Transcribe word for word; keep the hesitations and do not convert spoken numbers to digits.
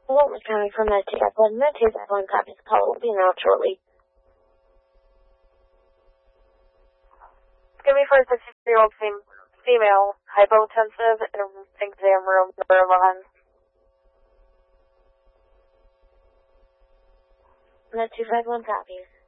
Hello, Miss County from Med two five one. Med two five one copies. The call will be announced shortly. It's going to be for a sixty-three-year-old fem- female, hypotensive, in exam room number eleven. Med two five one copies.